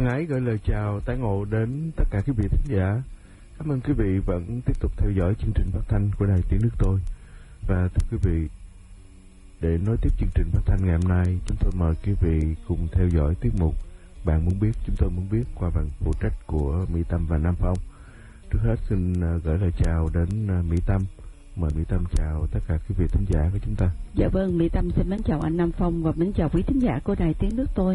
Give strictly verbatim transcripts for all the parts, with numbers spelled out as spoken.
Thân ái gửi lời chào tái ngộ đến tất cả quý vị thính giả. Cảm ơn quý vị vẫn tiếp tục theo dõi chương trình phát thanh của Đài Tiếng Nước Tôi. Và thưa quý vị, để nối tiếp chương trình phát thanh ngày hôm nay, chúng tôi mời quý vị cùng theo dõi tiết mục Bạn Muốn Biết, Chúng Tôi Muốn Biết qua phần phụ trách của Mỹ Tâm và Nam Phong. Trước hết xin gửi lời chào đến Mỹ Tâm. Mời Mỹ Tâm chào tất cả quý vị thính giả của chúng ta. Dạ vâng, Mỹ Tâm xin mến chào anh Nam Phong và mến chào quý thính giả của Đài Tiếng Nước Tôi.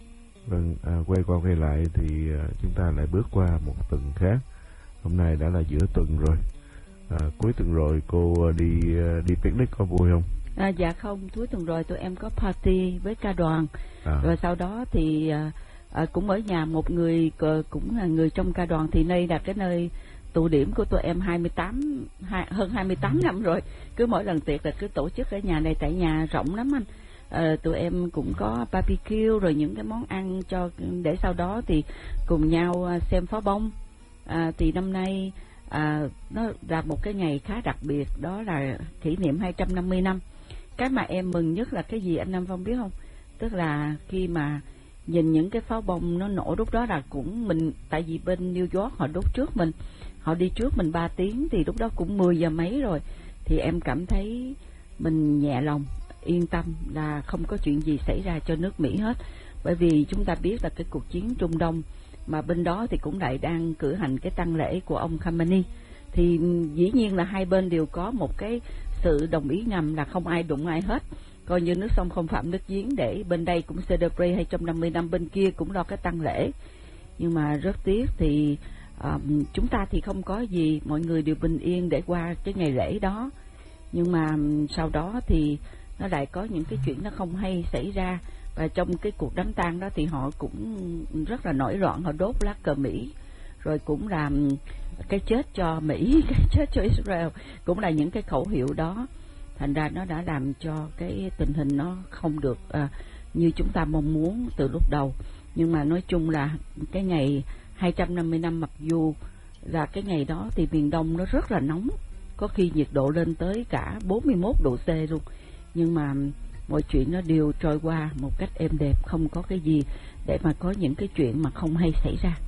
Vâng, à, quay qua quay lại thì à, chúng ta lại bước qua một tuần khác. Hôm nay đã là giữa tuần rồi. À, cuối tuần rồi cô đi đi picnic có vui không? À, dạ không, cuối tuần rồi tụi em có party với ca đoàn. À. Rồi sau đó thì à, à, cũng ở nhà một người cũng là người trong ca đoàn, thì đây là cái nơi tụ điểm của tụi em hai mươi tám hai, hơn hai mươi tám năm rồi. Cứ mỗi lần tiệc là cứ tổ chức ở nhà này, tại nhà rộng lắm anh. À, tụi em cũng có barbecue rồi những cái món ăn cho để sau đó thì cùng nhau xem pháo bông. À, thì năm nay à, nó là một cái ngày khá đặc biệt, đó là kỷ niệm hai trăm năm mươi năm. Cái mà em mừng nhất là cái gì anh Nam Phong biết không? Tức là khi mà nhìn những cái pháo bông nó nổ lúc đó là cũng mình, tại vì bên New York họ đốt trước mình, họ đi trước mình ba tiếng, thì lúc đó cũng mười giờ mấy rồi, thì em cảm thấy mình nhẹ lòng, yên tâm là không có chuyện gì xảy ra cho nước Mỹ hết. Bởi vì chúng ta biết là cái cuộc chiến Trung Đông, mà bên đó thì cũng lại đang cử hành cái tang lễ của ông Khamenei, thì dĩ nhiên là hai bên đều có một cái sự đồng ý ngầm là không ai đụng ai hết, coi như nước sông không phạm nước giếng, để bên đây cũng celebrate hai trăm năm mươi năm, bên kia cũng lo cái tang lễ. Nhưng mà rất tiếc thì uh, chúng ta thì không có gì, mọi người đều bình yên để qua cái ngày lễ đó. Nhưng mà sau đó thì nó lại có những cái chuyện nó không hay xảy ra, và trong cái cuộc đám tang đó thì họ cũng rất là nổi loạn, họ đốt lá cờ Mỹ, rồi cũng làm cái chết cho Mỹ, cái chết cho Israel, cũng là những cái khẩu hiệu đó. Thành ra nó đã làm cho cái tình hình nó không được à, như chúng ta mong muốn từ lúc đầu. Nhưng mà nói chung là cái ngày hai trăm năm mươi năm, mặc dù là cái ngày đó thì miền Đông nó rất là nóng, có khi nhiệt độ lên tới cả bốn mươi mốt độ C luôn, nhưng mà mọi chuyện nó đều trôi qua một cách êm đẹp, không có cái gì để mà có những cái chuyện mà không hay xảy ra.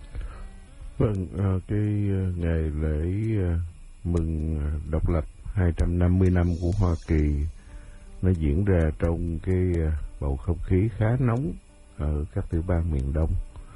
Vâng, à, cái ngày lễ mừng độc lập hai trăm năm mươi năm của Hoa Kỳ nó diễn ra trong cái bầu không khí khá nóng ở các tiểu bang miền Đông.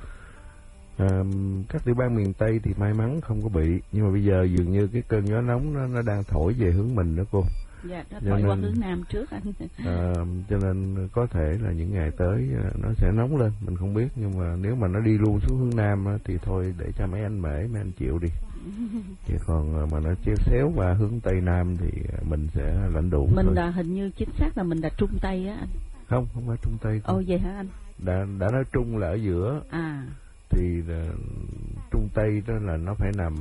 À, các tiểu bang miền Tây thì may mắn không có bị, nhưng mà bây giờ dường như cái cơn gió nóng nó, nó đang thổi về hướng mình đó cô. Dạ, nó thổi qua hướng Nam trước anh. À, cho nên có thể là những ngày tới nó sẽ nóng lên, mình không biết. Nhưng mà nếu mà nó đi luôn xuống hướng Nam thì thôi để cho mấy anh mễ, mấy anh chịu đi. Chứ còn mà nó chéo xéo qua hướng Tây Nam thì mình sẽ lãnh đủ. Mình thôi. là hình như chính xác là mình là Trung Tây á anh. Không, không phải Trung Tây. Ồ vậy hả anh? Đã, đã nói Trung là ở giữa. À. Thì là, Trung Tây đó là nó phải nằm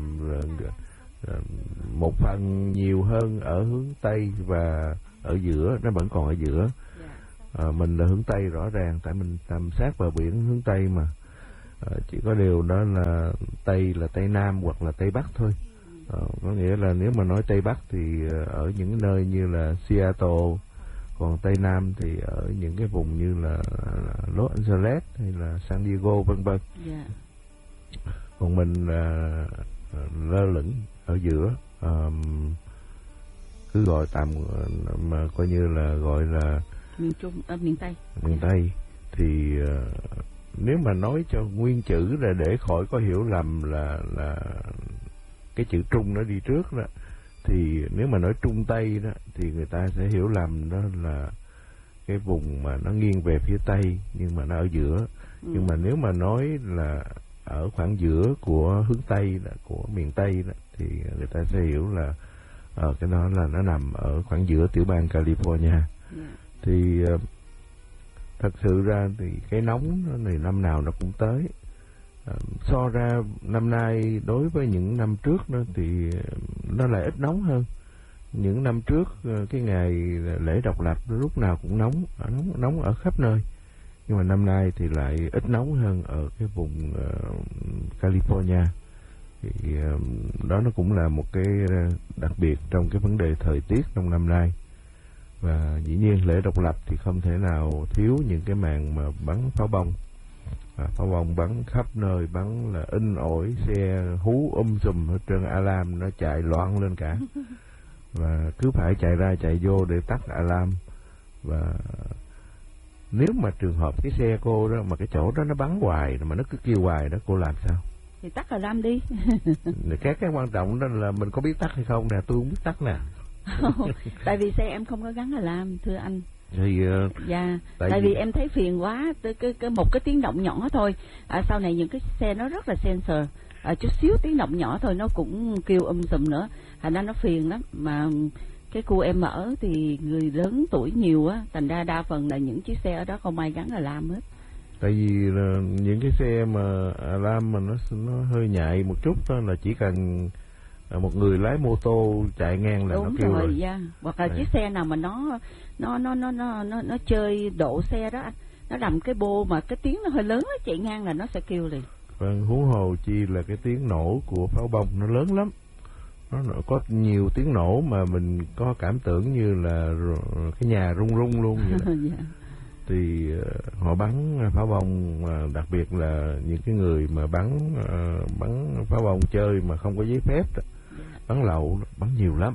một phần nhiều hơn ở hướng Tây, và ở giữa nó vẫn còn ở giữa. À, mình là hướng Tây rõ ràng, tại mình nằm sát bờ biển hướng Tây mà. À, chỉ có điều đó là Tây là Tây Nam hoặc là Tây Bắc thôi. À, có nghĩa là nếu mà nói Tây Bắc thì ở những nơi như là Seattle, còn Tây Nam thì ở những cái vùng như là Los Angeles hay là San Diego vân vân. Yeah. Còn mình là lơ lửng ở giữa, um, cứ gọi tạm mà coi như là gọi là miền Trung, ở miền Tây. Miền Tây thì uh, nếu mà nói cho nguyên chữ là để khỏi có hiểu lầm là là cái chữ Trung nó đi trước đó, thì nếu mà nói Trung Tây đó thì người ta sẽ hiểu lầm đó là cái vùng mà nó nghiêng về phía Tây nhưng mà nó ở giữa. Ừ. Nhưng mà nếu mà nói là ở khoảng giữa của hướng Tây đó, của miền Tây đó, thì người ta sẽ hiểu là ở cái đó là nó nằm ở khoảng giữa tiểu bang California. Yeah. Thì uh, thật sự ra thì cái nóng này năm nào nó cũng tới. Uh, so ra năm nay đối với những năm trước đó thì nó lại ít nóng hơn. Những năm trước uh, cái ngày lễ độc lập lúc nào cũng nóng, nóng nóng ở khắp nơi. Nhưng mà năm nay thì lại ít nóng hơn ở cái vùng uh, California. Thì uh, đó nó cũng là một cái đặc biệt trong cái vấn đề thời tiết trong năm nay. Và dĩ nhiên lễ độc lập thì không thể nào thiếu những cái màn mà bắn pháo bông. À, pháo bông bắn khắp nơi, bắn là in ỏi, xe hú um sùm hết trơn, alarm nó chạy loạn lên cả. Và cứ phải chạy ra chạy vô để tắt alarm. Và nếu mà trường hợp cái xe cô đó mà cái chỗ đó nó bắn hoài mà nó cứ kêu hoài đó, cô làm sao? Thì tắt alarm đi. Cái cái quan trọng đó là mình có biết tắt hay không nè, tôi không biết tắt nè. Tại vì xe em không có gắn alarm thưa anh. Thì uh, dạ, tại, tại vì... vì em thấy phiền quá, cái, cái, cái một cái tiếng động nhỏ thôi. À, sau này những cái xe nó rất là sensor, à, chút xíu tiếng động nhỏ thôi nó cũng kêu um sùm nữa, thành ra nó phiền lắm. Mà cái khu em ở thì người lớn tuổi nhiều á, thành ra đa phần là những chiếc xe ở đó không ai gắn alarm hết. Tại vì là những cái xe mà alarm mà nó nó hơi nhạy một chút đó, là chỉ cần một người lái mô tô chạy ngang là đúng nó kêu rồi, rồi. Yeah. Hoặc là đấy, chiếc xe nào mà nó nó nó nó nó nó, nó chơi độ xe đó anh, nó đầm cái bô mà cái tiếng nó hơi lớn nó chạy ngang là nó sẽ kêu liền. Vâng, huống hồ chi là cái tiếng nổ của pháo bông nó lớn lắm, nó có nhiều tiếng nổ mà mình có cảm tưởng như là cái nhà rung rung luôn vậy đó. Yeah. Thì uh, họ bắn pháo bông, uh, đặc biệt là những cái người mà bắn uh, bắn pháo bông chơi mà không có giấy phép đó, bắn lậu, bắn nhiều lắm.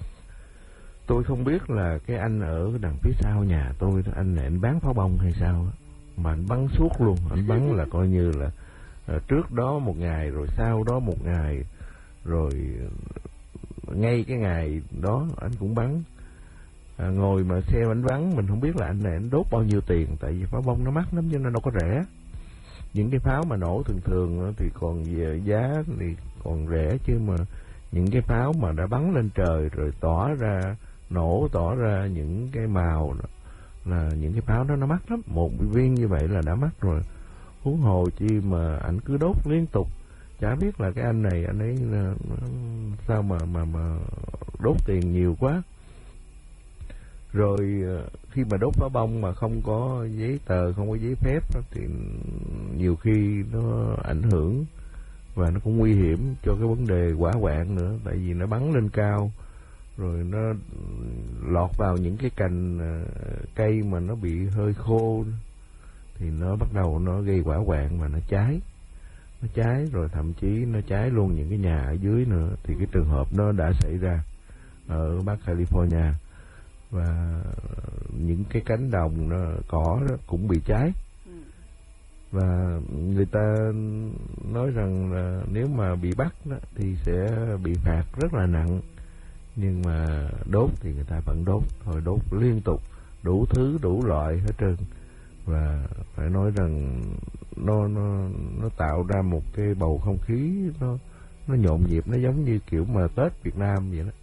Tôi không biết là cái anh ở đằng phía sau nhà tôi đó, anh này anh bán pháo bông hay sao đó, mà anh bắn suốt luôn. Anh bắn là coi như là uh, trước đó một ngày, rồi sau đó một ngày, rồi uh, ngay cái ngày đó anh cũng bắn. À, ngồi mà xe anh bắn mình không biết là anh này anh đốt bao nhiêu tiền, tại vì pháo bông nó mắc lắm cho nên đâu có rẻ. Những cái pháo mà nổ thường thường thì còn giá thì còn rẻ, chứ mà những cái pháo mà đã bắn lên trời rồi tỏa ra nổ, tỏa ra những cái màu đó, là những cái pháo đó nó mắc lắm. Một viên như vậy là đã mắc rồi, huống hồ chi mà anh cứ đốt liên tục. Chả biết là cái anh này anh ấy sao mà mà mà đốt tiền nhiều quá. Rồi khi mà đốt pháo bông mà không có giấy tờ, không có giấy phép thì nhiều khi nó ảnh hưởng và nó cũng nguy hiểm cho cái vấn đề hỏa hoạn nữa. Tại vì nó bắn lên cao rồi nó lọt vào những cái cành cây mà nó bị hơi khô thì nó bắt đầu nó gây hỏa hoạn và nó cháy. Nó cháy rồi thậm chí nó cháy luôn những cái nhà ở dưới nữa. Thì cái trường hợp nó đã xảy ra ở Bắc California. Và những cái cánh đồng nó, cỏ đó cũng bị cháy. Và người ta nói rằng là nếu mà bị bắt đó, thì sẽ bị phạt rất là nặng. Nhưng mà đốt thì người ta vẫn đốt thôi, đốt liên tục, đủ thứ, đủ loại hết trơn. Và phải nói rằng nó nó nó tạo ra một cái bầu không khí nó nó nhộn nhịp, nó giống như kiểu mà Tết Việt Nam vậy đó.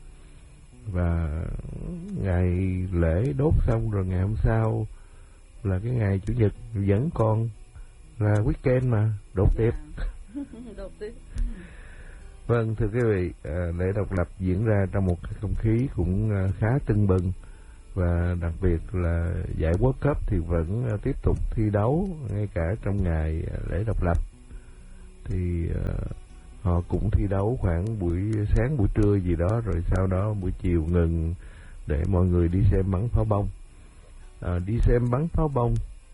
Và ngày lễ đốt xong rồi ngày hôm sau là cái ngày Chủ nhật vẫn còn là weekend mà đốt tiếp. Đốt tiếp. Vâng, thưa quý vị, lễ độc lập diễn ra trong một cái không khí cũng khá tưng bừng. Và đặc biệt là giải World Cup thì vẫn tiếp tục thi đấu ngay cả trong ngày lễ độc lập. Thì họ cũng thi đấu khoảng buổi sáng, buổi trưa gì đó, rồi sau đó buổi chiều ngừng để mọi người đi xem bắn pháo bông. À, đi xem bắn pháo bông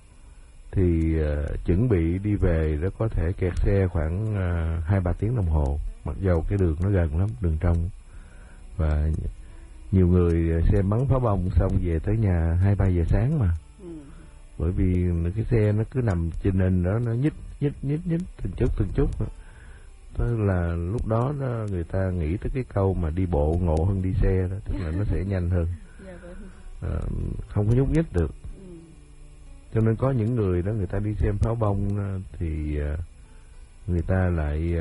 thì uh, chuẩn bị đi về đó có thể kẹt xe khoảng hai ba tiếng đồng hồ, mặc dầu cái đường nó gần lắm, đường trong. Và nhiều người xem bắn pháo bông xong về tới nhà hai ba giờ sáng mà. Ừ. Bởi vì cái xe nó cứ nằm trên nền đó, nó nhích nhích nhích nhích từng chút từng chút. Tức là lúc đó nó, người ta nghĩ tới cái câu mà đi bộ ngộ hơn đi xe đó, tức là nó sẽ nhanh hơn. À, không có nhúc nhích được. Cho nên có những người đó, người ta đi xem pháo bông thì người ta lại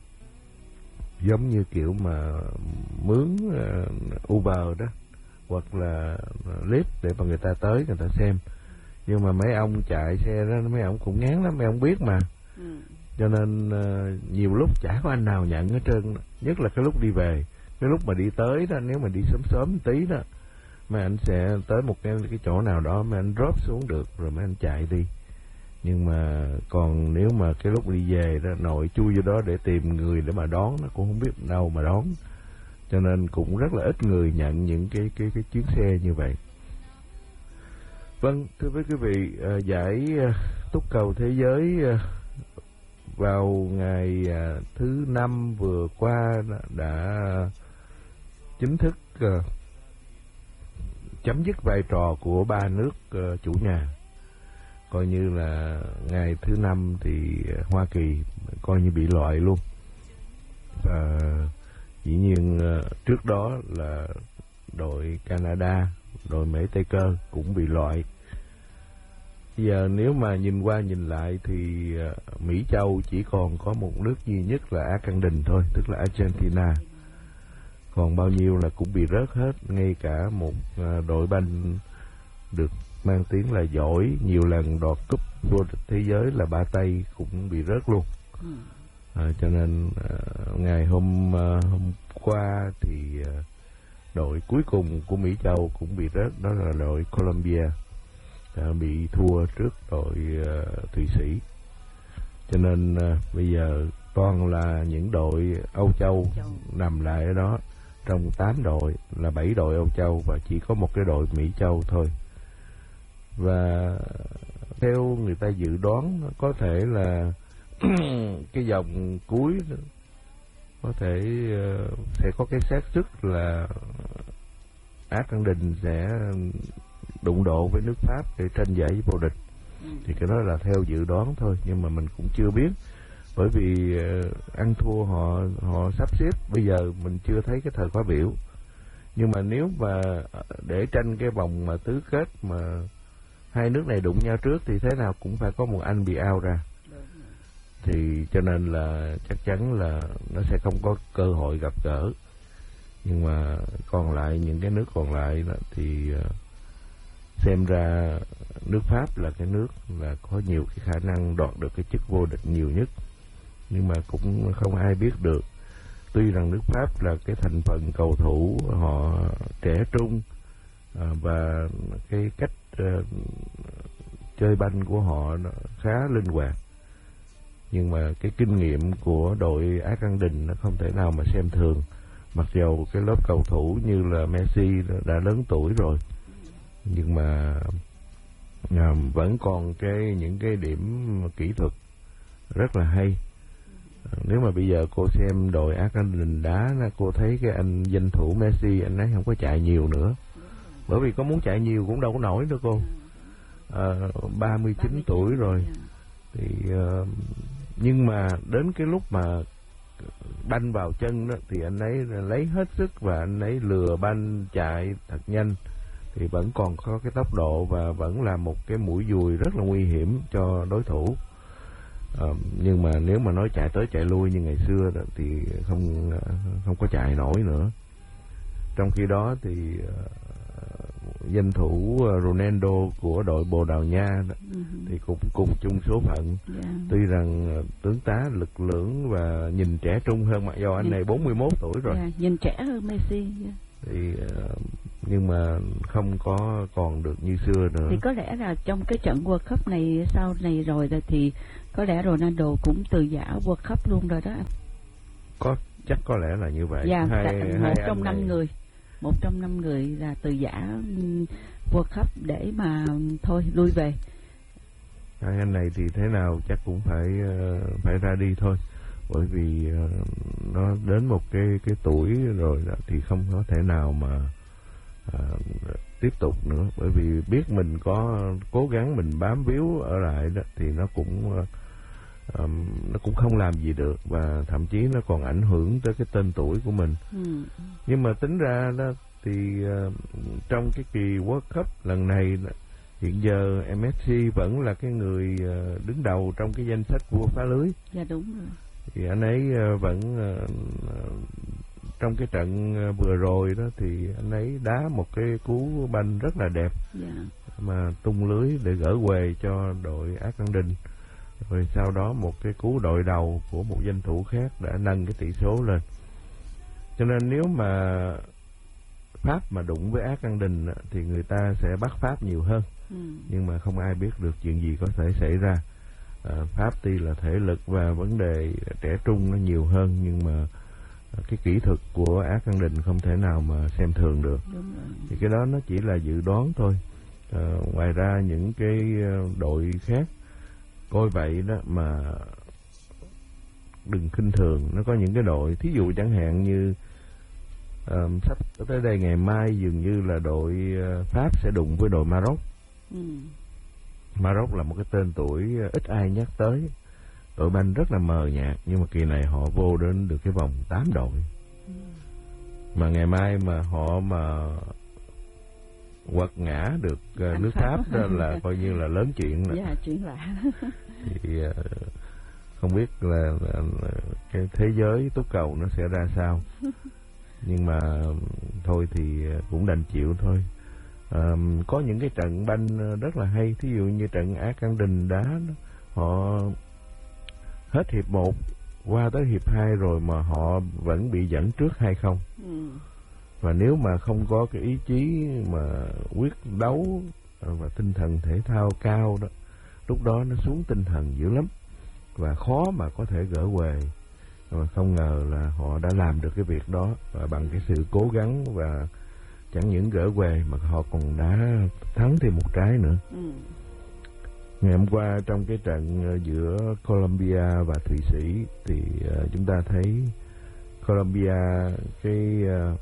giống như kiểu mà mướn Uber đó, hoặc là Lyft để mà người ta tới người ta xem. Nhưng mà mấy ông chạy xe đó, mấy ông cũng ngán lắm, mấy ông biết mà. Ừ. Cho nên uh, nhiều lúc chả có anh nào nhận hết trơn. Nhất là cái lúc đi về, cái lúc mà đi tới đó, nếu mà đi sớm sớm một tí đó, mấy anh sẽ tới một cái, cái chỗ nào đó mấy anh drop xuống được, rồi mấy anh chạy đi. Nhưng mà còn nếu mà cái lúc đi về đó, nội chui vô đó để tìm người để mà đón, nó cũng không biết đâu mà đón. Cho nên cũng rất là ít người nhận những cái, cái, cái chuyến xe như vậy. Vâng, thưa quý vị, giải túc cầu thế giới vào ngày thứ năm vừa qua đã chính thức chấm dứt vai trò của ba nước chủ nhà. Coi như là ngày thứ năm thì Hoa Kỳ coi như bị loại luôn. Và dĩ nhiên trước đó là đội Canada, đội Mỹ Tây Cơ cũng bị loại. Bây giờ nếu mà nhìn qua nhìn lại thì Mỹ Châu chỉ còn có một nước duy nhất là Argentina thôi, tức là Argentina. Còn bao nhiêu là cũng bị rớt hết, ngay cả một đội banh được mang tiếng là giỏi, nhiều lần đoạt cúp vô địch thế giới là Ba Tây cũng bị rớt luôn. À, cho nên à, ngày hôm à, hôm qua thì à, đội cuối cùng của Mỹ Châu cũng bị rớt, đó là đội Colombia, à, bị thua trước đội à, Thụy Sĩ. Cho nên à, bây giờ toàn là những đội Âu Châu nằm lại ở đó. Trong tám đội là bảy đội Âu Châu và chỉ có một cái đội Mỹ Châu thôi. Và theo người ta dự đoán có thể là cái vòng cuối có thể uh, sẽ có cái xác suất là Argentina sẽ đụng độ với nước Pháp để tranh giải vô địch. Thì cái đó là theo dự đoán thôi, nhưng mà mình cũng chưa biết, bởi vì uh, ăn thua họ họ sắp xếp bây giờ mình chưa thấy cái thời khóa biểu. Nhưng mà nếu mà để tranh cái vòng mà tứ kết mà hai nước này đụng nhau trước thì thế nào cũng phải có một anh bị out ra. Thì cho nên là chắc chắn là nó sẽ không có cơ hội gặp gỡ. Nhưng mà còn lại, những cái nước còn lại đó, thì xem ra nước Pháp là cái nước là có nhiều cái khả năng đoạt được cái chức vô địch nhiều nhất. Nhưng mà cũng không ai biết được. Tuy rằng nước Pháp là cái thành phần cầu thủ họ trẻ trung, à, và cái cách uh, chơi banh của họ khá linh hoạt, nhưng mà cái kinh nghiệm của đội Argentina nó không thể nào mà xem thường. Mặc dù cái lớp cầu thủ như là Messi đã lớn tuổi rồi, nhưng mà à, vẫn còn cái những cái điểm kỹ thuật rất là hay. Nếu mà bây giờ cô xem đội Argentina đá, cô thấy cái anh danh thủ Messi, anh ấy không có chạy nhiều nữa, bởi vì có muốn chạy nhiều cũng đâu có nổi nữa cô. À, ba mươi chín tuổi rồi thì uh, nhưng mà đến cái lúc mà banh vào chân đó, thì anh ấy lấy hết sức và anh ấy lừa banh chạy thật nhanh, thì vẫn còn có cái tốc độ và vẫn là một cái mũi dùi rất là nguy hiểm cho đối thủ. À, nhưng mà nếu mà nói chạy tới chạy lui như ngày xưa đó, thì không không có chạy nổi nữa. Trong khi đó thì uh, danh thủ Ronaldo của đội Bồ Đào Nha đó, uh-huh. thì cũng cùng chung số phận. Yeah. Tuy rằng uh, tướng tá lực lưỡng và nhìn trẻ trung hơn, mặc dù anh nhìn... này bốn mươi mốt tuổi rồi. Yeah, nhìn trẻ hơn Messi. Yeah. Thì uh, nhưng mà không có còn được như xưa nữa. Thì có lẽ là trong cái trận World Cup này sau này rồi, rồi thì có lẽ Ronaldo cũng từ giã World Cup luôn rồi đó. Có, chắc có lẽ là như vậy. Dạ, hai, một hai trong năm này... người một trong năm người là từ giã World Cup để mà thôi lui về. Hai anh này thì thế nào chắc cũng phải phải ra đi thôi, bởi vì nó đến một cái cái tuổi rồi đó, thì không có thể nào mà à, tiếp tục nữa, bởi vì biết mình có cố gắng mình bám víu ở lại đó thì nó cũng um, nó cũng không làm gì được, và thậm chí nó còn ảnh hưởng tới cái tên tuổi của mình. Ừ. Nhưng mà tính ra đó thì uh, trong cái kỳ World Cup lần này hiện giờ Messi vẫn là cái người uh, đứng đầu trong cái danh sách vua phá lưới. Dạ đúng rồi. Thì anh ấy uh, vẫn uh, trong cái trận vừa rồi đó thì anh ấy đá một cái cú banh rất là đẹp. Yeah. Mà tung lưới để gỡ quề cho đội Argentina. Rồi sau đó một cái cú đội đầu của một danh thủ khác đã nâng cái tỷ số lên. Cho nên nếu mà Pháp mà đụng với Argentina thì người ta sẽ bắt Pháp nhiều hơn. Ừ. Nhưng mà không ai biết được chuyện gì có thể xảy ra. À, Pháp tuy là thể lực và vấn đề trẻ trung nó nhiều hơn, nhưng mà cái kỹ thuật của Argentina không thể nào mà xem thường được. Thì cái đó nó chỉ là dự đoán thôi. À, ngoài ra những cái đội khác coi vậy đó mà đừng khinh thường. Nó có những cái đội, thí dụ chẳng hạn như uh, sắp tới đây ngày mai dường như là đội uh, Pháp sẽ đụng với đội Maroc. ừ. Maroc là một cái tên tuổi ít ai nhắc tới, đội banh rất là mờ nhạt, nhưng mà kỳ này họ vô đến được cái vòng tám đội. ừ. Mà ngày mai mà họ mà quật ngã được uh, nước Pháp đó là coi như là lớn chuyện rồi. Dạ, chuyện lạ. Thì uh, không biết là, là, là cái thế giới túc cầu nó sẽ ra sao. Nhưng mà thôi thì cũng đành chịu thôi. À, có những cái trận banh rất là hay, thí dụ như trận Argentine đá đó, họ hết hiệp một qua tới hiệp hai rồi mà họ vẫn bị dẫn trước hai không. ừ. Và nếu mà không có cái ý chí mà quyết đấu và tinh thần thể thao cao đó, lúc đó nó xuống tinh thần dữ lắm và khó mà có thể gỡ huề. Mà không ngờ là họ đã làm được cái việc đó, và bằng cái sự cố gắng và chẳng những gỡ huề mà họ còn đã thắng thêm một trái nữa. ừ. Ngày hôm qua trong cái trận giữa Colombia và Thụy Sĩ thì uh, chúng ta thấy Colombia cái uh,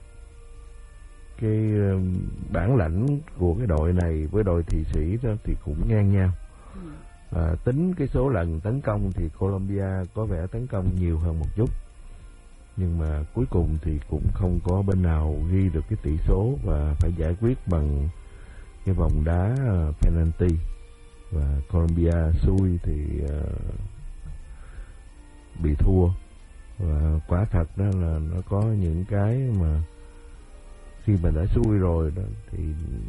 cái uh, bản lãnh của cái đội này với đội Thụy Sĩ đó thì cũng ngang nhau. ừ. À, tính cái số lần tấn công thì Colombia có vẻ tấn công nhiều hơn một chút, nhưng mà cuối cùng thì cũng không có bên nào ghi được cái tỷ số và phải giải quyết bằng cái vòng đá uh, penalty, và Colombia xui thì uh, bị thua. Và quả thật đó là nó có những cái mà khi mà đã xui rồi đó thì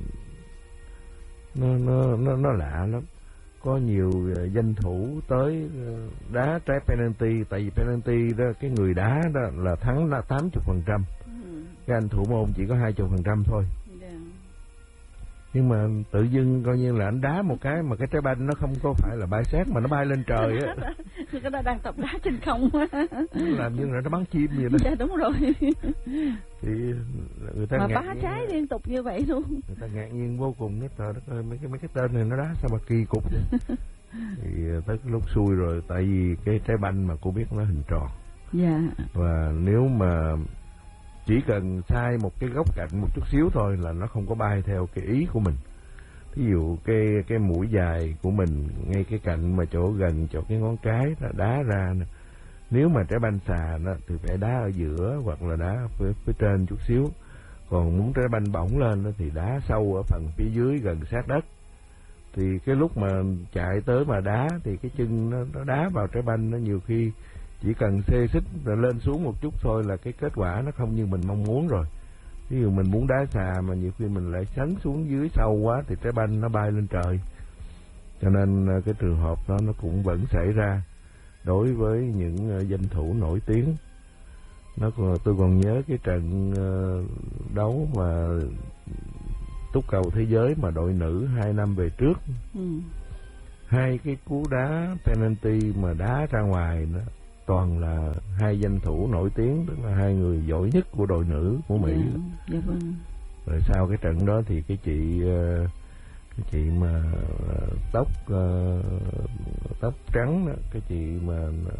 nó nó nó nó lạ lắm. Có nhiều danh thủ tới đá trái penalty, tại vì penalty đó cái người đá đó là thắng là tám mươi phần trăm, ừ. cái anh thủ môn chỉ có hai mươi phần trăm thôi. yeah. Nhưng mà tự dưng coi như là anh đá một cái mà cái trái banh nó không có phải là bay sát mà nó bay lên trời á. Cái đó đang tập đá trên không. Nó làm như là nó bắn chim vậy đó. Dạ đúng rồi. Thì người ta mà ngạc ba nhiên, trái liên tục như vậy luôn. Người ta ngạc nhiên vô cùng. Nó trời đất ơi, mấy cái mấy cái tên này nó đá sao mà kỳ cục vậy. Thì tới cái lúc xui rồi, tại vì cái trái banh mà cô biết nó hình tròn. Dạ. Và nếu mà chỉ cần sai một cái góc cạnh một chút xíu thôi là nó không có bay theo cái ý của mình. Ví dụ cái cái mũi dài của mình ngay cái cạnh mà chỗ gần chỗ cái ngón cái nó đá ra nè. Nếu mà trái banh xà nó thì phải đá ở giữa hoặc là đá phía, phía trên chút xíu. Còn muốn trái banh bổng lên đó thì đá sâu ở phần phía dưới gần sát đất. Thì cái lúc mà chạy tới mà đá thì cái chân nó, nó đá vào trái banh, nó nhiều khi chỉ cần xê xích lên xuống một chút thôi là cái kết quả nó không như mình mong muốn rồi. Ví dụ mình muốn đá xà mà nhiều khi mình lại sấn xuống dưới sâu quá thì trái banh nó bay lên trời. Cho nên cái trường hợp đó nó cũng vẫn xảy ra đối với những danh thủ nổi tiếng. Nó còn, tôi còn nhớ cái trận đấu mà túc cầu thế giới mà đội nữ hai năm về trước. ừ. Hai cái cú đá penalty mà đá ra ngoài đó toàn là hai danh thủ nổi tiếng, tức là hai người giỏi nhất của đội nữ của Mỹ. Dạ, dạ vâng. Rồi sau cái trận đó thì cái chị cái chị mà tóc tóc trắng đó, cái chị mà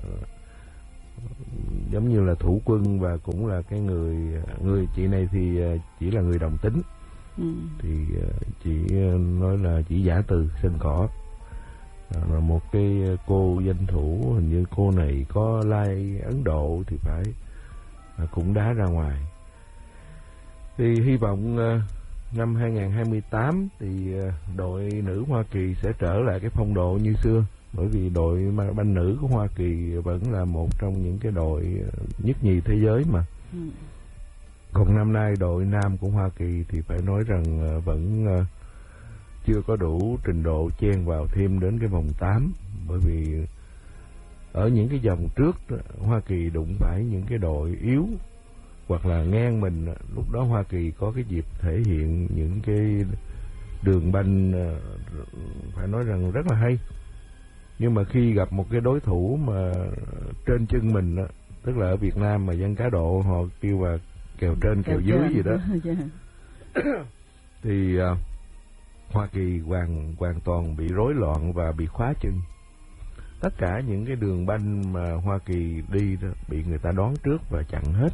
giống như là thủ quân và cũng là cái người người chị này thì chỉ là người đồng tính. ừ. Thì chị nói là chỉ giả từ sân cỏ. Là một cái cô danh thủ, hình như cô này có like Ấn Độ thì phải, cũng đá ra ngoài. Thì hy vọng năm hai không hai tám thì đội nữ Hoa Kỳ sẽ trở lại cái phong độ như xưa, bởi vì đội banh nữ của Hoa Kỳ vẫn là một trong những cái đội nhất nhì thế giới mà. ừ. Còn năm nay đội nam của Hoa Kỳ thì phải nói rằng vẫn chưa có đủ trình độ chen vào thêm đến cái vòng tám, bởi vì ở những cái vòng trước đó, Hoa Kỳ đụng phải những cái đội yếu hoặc là ngang mình. Lúc đó Hoa Kỳ có cái dịp thể hiện những cái đường banh phải nói rằng rất là hay. Nhưng mà khi gặp một cái đối thủ mà trên chân mình đó, tức là ở Việt Nam mà dân cá độ họ kêu là kèo trên kèo, kèo dưới gì đó thì Hoa Kỳ hoàn hoàn toàn bị rối loạn và bị khóa chân. Tất cả những cái đường banh mà Hoa Kỳ đi đó bị người ta đón trước và chặn hết.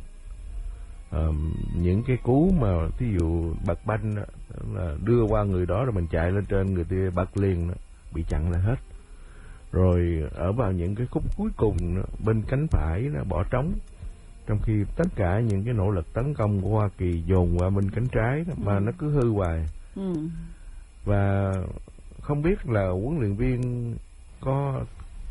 À, những cái cú mà thí dụ bật banh đó, là đưa qua người đó rồi mình chạy lên trên người ta bật liền đó, bị chặn lại hết. Rồi ở vào những cái khúc cuối cùng đó, bên cánh phải nó bỏ trống, trong khi tất cả những cái nỗ lực tấn công của Hoa Kỳ dồn qua bên cánh trái đó, mà ừ. nó cứ hư hoài. Ừ. Và không biết là huấn luyện viên có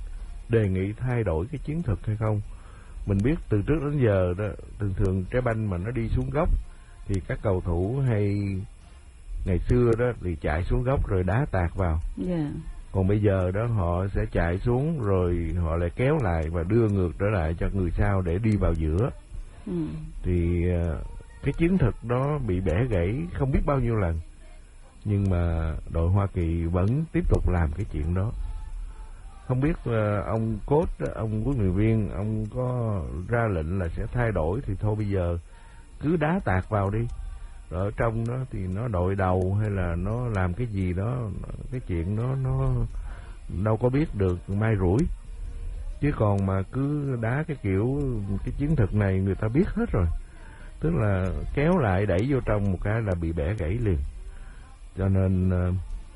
đề nghị thay đổi cái chiến thuật hay không. Mình biết từ trước đến giờ đó, thường thường trái banh mà nó đi xuống góc thì các cầu thủ hay ngày xưa đó thì chạy xuống góc rồi đá tạt vào. Yeah. Còn bây giờ đó họ sẽ chạy xuống rồi họ lại kéo lại và đưa ngược trở lại cho người sau để đi vào giữa. Ừ. Thì cái chiến thuật đó bị bẻ gãy không biết bao nhiêu lần. Nhưng mà đội Hoa Kỳ vẫn tiếp tục làm cái chuyện đó. Không biết uh, ông coach, ông huấn luyện viên, ông có ra lệnh là sẽ thay đổi thì thôi bây giờ cứ đá tạt vào đi. Rồi ở trong đó thì nó đội đầu hay là nó làm cái gì đó, cái chuyện đó nó đâu có biết được mai rủi. Chứ còn mà cứ đá cái kiểu cái chiến thuật này người ta biết hết rồi. Tức là kéo lại đẩy vô trong một cái là bị bẻ gãy liền. Cho nên uh,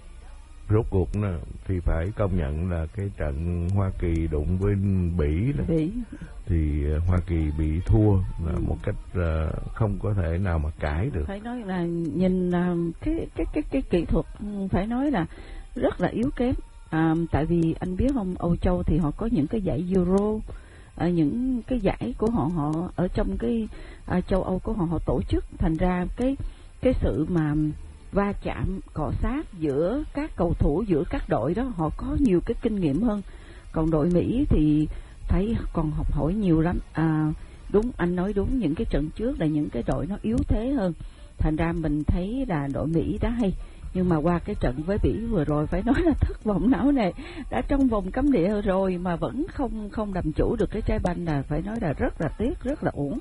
rốt cuộc thì phải công nhận là cái trận Hoa Kỳ đụng với Bỉ, đó, Bỉ. Thì Hoa Kỳ bị thua là ừ. một cách uh, không có thể nào mà cãi được. Phải nói là nhìn uh, cái cái cái cái kỹ thuật phải nói là rất là yếu kém. À, tại vì anh biết không, Âu Châu thì họ có những cái giải Euro, à, những cái giải của họ họ ở trong cái à, châu Âu của họ họ tổ chức, thành ra cái cái sự mà va chạm cọ sát giữa các cầu thủ, giữa các đội đó họ có nhiều cái kinh nghiệm hơn. Còn đội Mỹ thì thấy còn học hỏi nhiều lắm. À, đúng, anh nói đúng, những cái trận trước là những cái đội nó yếu thế hơn, thành ra mình thấy là đội Mỹ đá hay. Nhưng mà qua cái trận với Bỉ vừa rồi phải nói là thất vọng não nề, đã trong vòng cấm địa rồi mà vẫn không không làm chủ được cái trái banh, là phải nói là rất là tiếc, rất là uổng.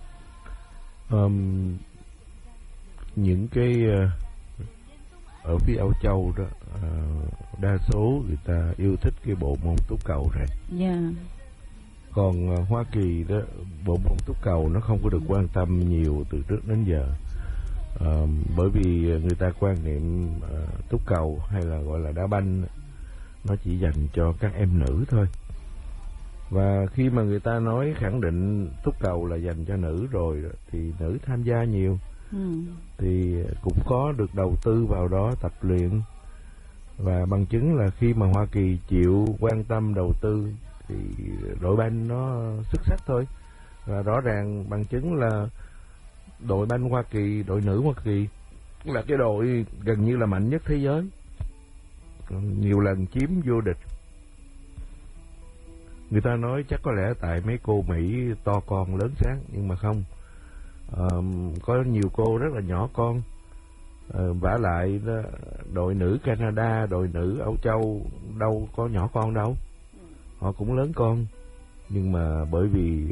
Um, những cái uh, ở phía Âu Châu đó, uh, đa số người ta yêu thích cái bộ môn túc cầu này. Yeah. Còn uh, Hoa Kỳ đó, bộ môn túc cầu nó không có được quan tâm nhiều từ trước đến giờ. Uh, bởi vì người ta quan niệm uh, túc cầu hay là gọi là đá banh nó chỉ dành cho các em nữ thôi. Và khi mà người ta nói khẳng định túc cầu là dành cho nữ rồi thì nữ tham gia nhiều. Ừ. Thì cũng có được đầu tư vào đó tập luyện. Và bằng chứng là khi mà Hoa Kỳ chịu quan tâm đầu tư thì đội banh nó xuất sắc thôi. Và rõ ràng bằng chứng là đội banh Hoa Kỳ, đội nữ Hoa Kỳ là cái đội gần như là mạnh nhất thế giới, nhiều lần chiếm vô địch. Người ta nói chắc có lẽ tại mấy cô Mỹ to con lớn sáng, nhưng mà không. À, có nhiều cô rất là nhỏ con. À, vả lại đó, đội nữ Canada, đội nữ Âu Châu đâu có nhỏ con đâu, họ cũng lớn con. Nhưng mà bởi vì